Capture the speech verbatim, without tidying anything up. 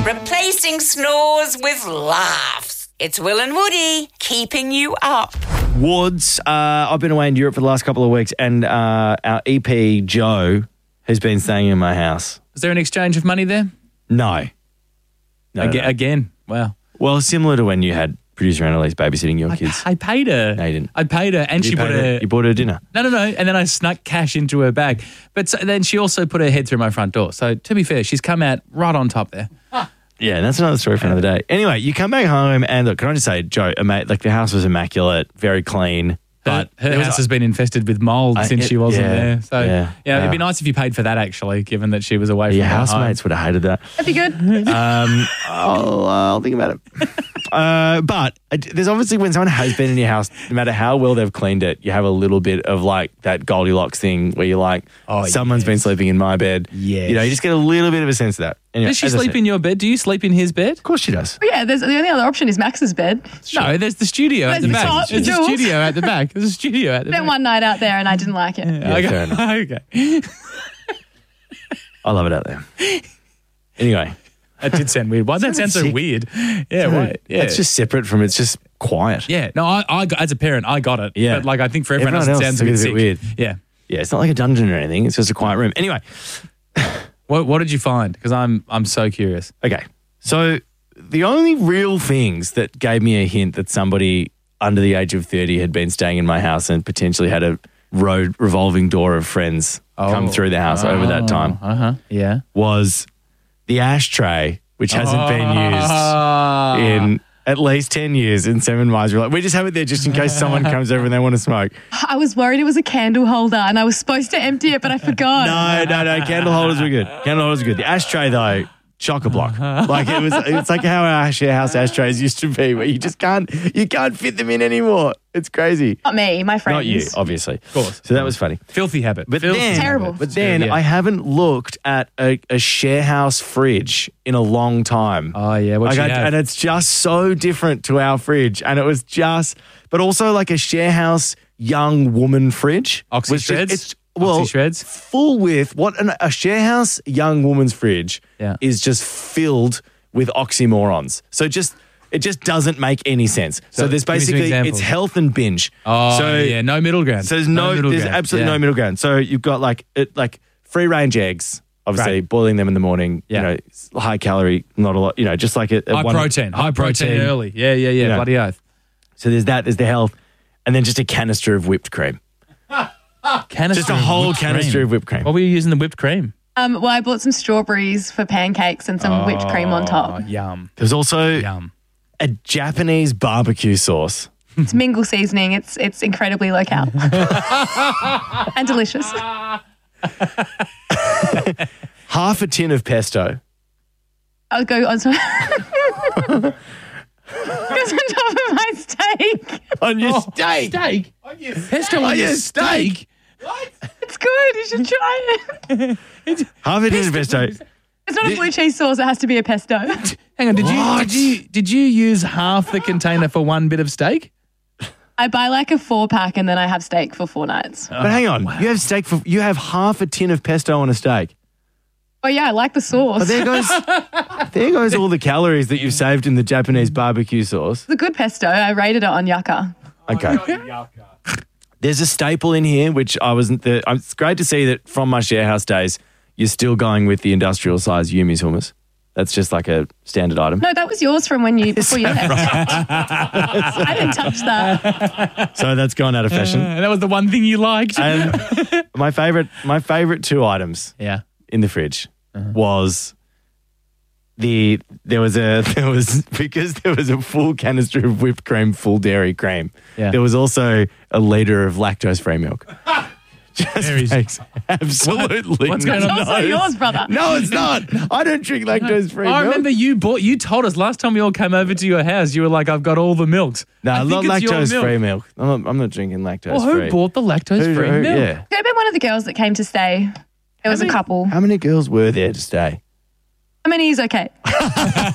Replacing snores with laughs. It's Will and Woody keeping you up. Woods, uh, I've been away in Europe for the last couple of weeks, and uh, our E P, Joe, has been staying in my house. Is there an exchange of money there? No. No, Aga- no, no. Again? Wow. Well, similar to when you had producer Annalise babysitting your kids. I paid her. No, you didn't. I paid her, and you she paid put her- her. You bought her dinner. No, no, no. And then I snuck cash into her bag. But so, then she also put her head through my front door. So to be fair, she's come out right on top there. Yeah, that's another story for another day. Anyway, you come back home, and look, can I just say, Joe, ama- like the house was immaculate, very clean. But But her there was- house has been infested with mold I- since it- she wasn't yeah, there. So yeah, yeah, it'd be yeah. nice if you paid for that actually, given that she was away from Your her home. housemates would have hated that. That'd be good. Um, I'll, uh, I'll think about it. Uh, but uh, there's obviously when someone has been in your house, no matter how well they've cleaned it, you have a little bit of like that Goldilocks thing where you're like, Oh, someone's been sleeping in my bed. Yes. You know, you just get a little bit of a sense of that. Anyway, Does she as I sleep said- in your bed? Do you sleep in his bed? Of course she does. Yeah, there's, the only other option is Max's bed. No, there's the studio at There's the the back. top, There's a Jules. studio at the back. There's a studio at the Spent back. one night out there and I didn't like it. Yeah, okay. fair enough. okay. I love it out there. Anyway. That did sound weird. Why did that sound so sick. weird? Yeah, why? Yeah. It's just separate from, it's just quiet. Yeah, no, I, I got, as a parent, I got it. Yeah. But like, I think for everyone, Everyone else, it else sounds a bit, is a sick. bit weird. Yeah. Yeah, it's not like a dungeon or anything. It's just a quiet room. Anyway. What What did you find? Because I'm I'm so curious. Okay. So the only real things that gave me a hint that somebody under the age of thirty had been staying in my house and potentially had a road revolving door of friends come through the house over that time Uh huh. Yeah. was the ashtray, which hasn't been Ah. used in at least ten years in Seven Mines. We're like, we just have it there just in case someone comes over and they want to smoke. I was worried it was a candle holder and I was supposed to empty it, but I forgot. No, no, no. Candle holders were good. Candle holders were good. The ashtray, though, chock-a-block. Like it was, it's like how our share house ashtrays used to be, where you just can't, you can't fit them in anymore. It's crazy. Not me, my friends. Not you, obviously. Of course. So that was funny. Filthy habit. But Filthy then, habit. Terrible. But then Yeah. I haven't looked at a, a share house fridge in a long time. Oh yeah. What Like you I- have? and it's just so different to our fridge. And it was just, but also like a share house young woman fridge. Oxy was just- shreds? It's, well, Oxy shreds? full with what an, a share house young woman's fridge Yeah. is just filled with oxymorons. So just, it just doesn't make any sense. So, So there's give me some basically, examples. it's health and binge. oh so, yeah. No middle ground. so there's no, middle there's ground. absolutely Yeah. no middle ground. So you've got like it, like free range eggs, obviously Right. boiling them in the morning. Yeah. You know, it's high calorie, not a lot. You know, just like a, a High one- protein. High protein early. Yeah, yeah, yeah. You know. Bloody oath. So there's that. There's the health, and then just a canister of whipped cream. Canister Just a of whole whipped canister cream. of whipped cream. What were you using the whipped cream? Um, well, I bought some strawberries for pancakes and some whipped cream on Oh, top. yum. There's also Yum. a Japanese barbecue sauce. It's mingle seasoning. It's it's incredibly low cal and delicious. Half a tin of pesto. I'll go on. Goes on top of my steak. On your Oh, steak. Steak? Pesto on your steak? It's good. You should try it. Half a tin of pesto. It's not a blue cheese sauce. It has to be a pesto. Hang on, did you, did you did you use half the container for one bit of steak? I buy like a four pack and then I have steak for four nights. But hang on, you have steak for you have half a tin of pesto on a steak. Oh yeah, I like the sauce. But there goes there goes all the calories that you've saved in the Japanese barbecue sauce. It's a good pesto. I rated it on Yucca. Okay. There's a staple in here, which I wasn't. The, it's great to see that from my share house days, you're still going with the industrial size Yumi's hummus. That's just like a standard item. No, that was yours from when you before you left. I didn't touch that. So that's gone out of fashion. And that was the one thing you liked. And my favorite, my favorite two items yeah. in the fridge was the there was a there was because there was a full canister of whipped cream, full dairy cream. Yeah. There was also a liter of lactose-free milk. Just Very- makes absolutely What's going It's on? also no yours, brother. No, it's not. I don't drink lactose-free milk. I remember you bought. You told us last time we all came over to your house. You were like, "I've got all the milks." No, I not think it's your lactose-free milk. I'm not, I'm not drinking Well, lactose-free. who bought the lactose-free Who- who- milk? Yeah. Could have been one of the girls that came to stay. There was a couple. How many girls were there to stay? How many is okay?